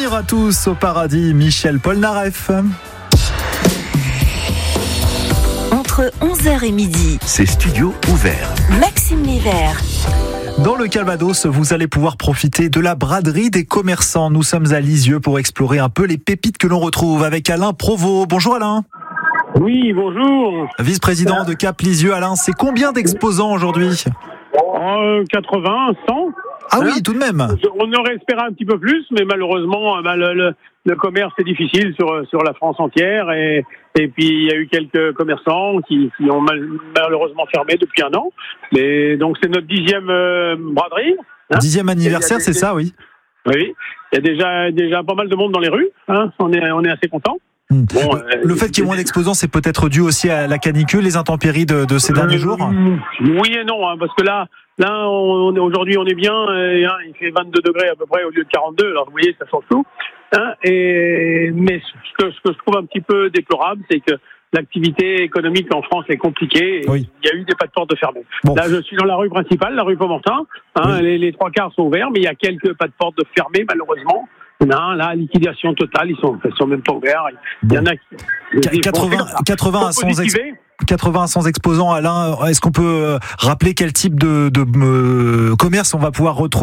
ira tous au paradis, Michel Polnareff. Entre 11h et midi, c'est studio ouvert. Maxime Lévert. Dans le Calvados, vous allez pouvoir profiter de la braderie des commerçants. Nous sommes à Lisieux pour explorer un peu les pépites que l'on retrouve avec Alain Provost. Bonjour Alain. Oui, bonjour. Vice-président de Cap Lisieux. Alain, c'est combien d'exposants aujourd'hui ? 80, 100. Ah oui, tout de même. On aurait espéré un petit peu plus, mais malheureusement, le commerce est difficile sur la France entière. Et puis, il y a eu quelques commerçants qui ont malheureusement fermé depuis un an. Mais donc, c'est notre 10e braderie. 10e anniversaire, c'est ça, oui. Oui. Il y a déjà pas mal de monde dans les rues. On est assez contents. Bon, le fait qu'il y ait moins d'exposants, c'est peut-être dû aussi à la canicule, les intempéries de ces derniers jours. Oui et non, parce que là, aujourd'hui, on est bien. Il fait 22 degrés à peu près au lieu de 42. Alors, vous voyez, ça change tout. Mais ce que je trouve un petit peu déplorable, c'est que l'activité économique en France est compliquée. Et oui. Il y a eu des pas de porte fermés. Bon. Là, je suis dans la rue principale, la rue Paumentin. Oui. Les 3/4 sont ouverts, mais il y a quelques pas de porte fermés, malheureusement. Non, là, liquidation totale, ils sont même pas ouverts. Il y en a qui 80 à 100 exposants. Alain, est-ce qu'on peut rappeler quel type de commerce on va pouvoir retrouver ?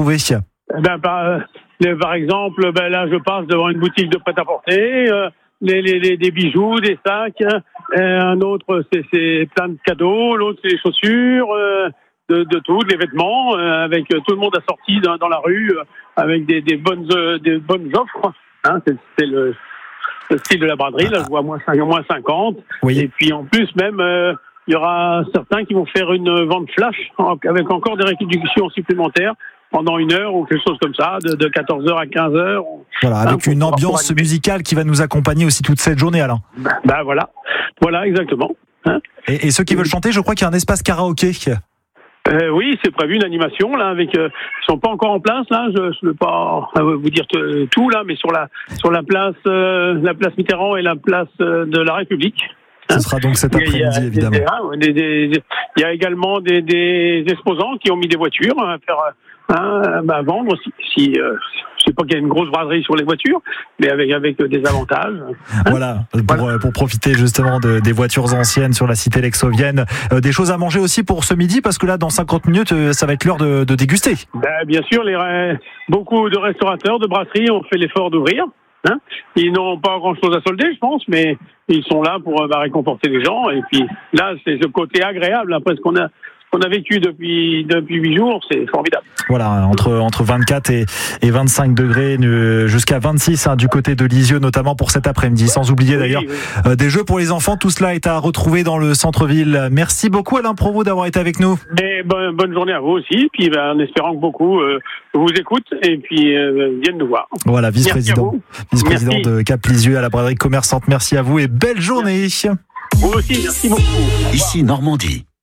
Par exemple, là, je passe devant une boutique de prêt-à-porter, des bijoux, des sacs. Un autre, c'est plein de cadeaux. L'autre, c'est les chaussures. De tout, les vêtements, avec tout le monde assorti dans la rue, avec des bonnes offres. C'est le style de la braderie. Là, je vois moins 50. Oui. Et puis en plus, même, il y aura certains qui vont faire une vente flash avec encore des réductions supplémentaires pendant 1 heure ou quelque chose comme ça, de 14h à 15h. Voilà, avec une ambiance musicale qui va nous accompagner aussi toute cette journée, Alain. Voilà, exactement. Et ceux qui veulent chanter, je crois qu'il y a un espace karaoké. Oui, c'est prévu une animation là avec. Ils sont pas encore en place là. Je ne veux pas vous dire tout là, mais sur la place Mitterrand et la place de la République. Ce sera donc cet après-midi, évidemment. Il y a également des exposants qui ont mis des voitures à faire à vendre. Si je sais pas qu'il y a une grosse braderie sur les voitures, mais avec des avantages. Voilà, pour profiter justement des voitures anciennes sur la cité lexovienne. Des choses à manger aussi pour ce midi, parce que là, dans 50 minutes, ça va être l'heure de déguster. Bien sûr, beaucoup de restaurateurs, de brasseries ont fait l'effort d'ouvrir. Ils n'ont pas grand-chose à solder, je pense, mais ils sont là pour réconforter les gens. Et puis là, c'est ce côté agréable après ce qu'on a vécu depuis 8 jours, c'est formidable. Voilà, entre 24 et 25 degrés, jusqu'à 26 du côté de Lisieux, notamment pour cet après-midi. Sans oublier d'ailleurs des jeux pour les enfants. Tout cela est à retrouver dans le centre-ville. Merci beaucoup Alain Provost d'avoir été avec nous. Et bonne journée à vous aussi. Puis en espérant que beaucoup vous écoutent et puis viennent nous voir. Voilà, vice-président de Cap Lisieux à la braderie commerçante. Merci à vous et belle journée. Vous aussi, merci beaucoup. Ici Normandie.